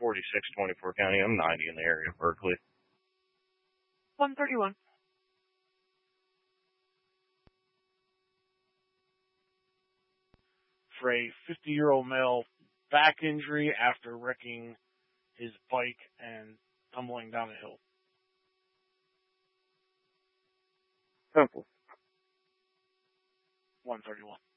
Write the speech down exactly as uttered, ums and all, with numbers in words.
forty-six twenty-four County. I'm ninety in the area of Berkeley. one thirty-one. For a fifty-year-old male back injury after wrecking his bike and tumbling down a hill. Temple. one thirty-one.